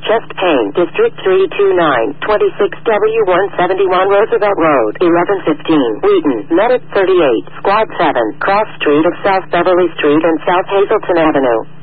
Chest Pain, District 329, 26W171 Roosevelt Road, 1115, Wheaton, Medic 38, Squad 7, Cross Street of South Beverly Street and South Hazleton Avenue.